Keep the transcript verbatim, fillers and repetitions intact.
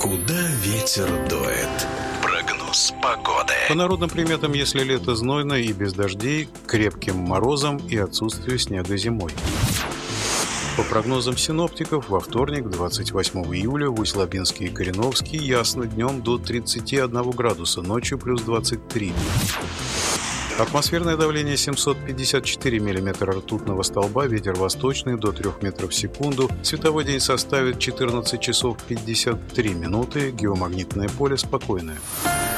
Куда ветер дует? Прогноз погоды. По народным приметам, если лето знойное и без дождей, крепким морозом и отсутствию снега зимой. По прогнозам синоптиков, во вторник, двадцать восьмого июля, в Усть-Лабинске и Кореновске ясно днем до тридцати одного градуса, ночью плюс двадцать три. Атмосферное давление семьсот пятьдесят четыре миллиметра ртутного столба, ветер восточный до трёх метров в секунду, световой день составит четырнадцать часов пятьдесят три минуты, геомагнитное поле спокойное.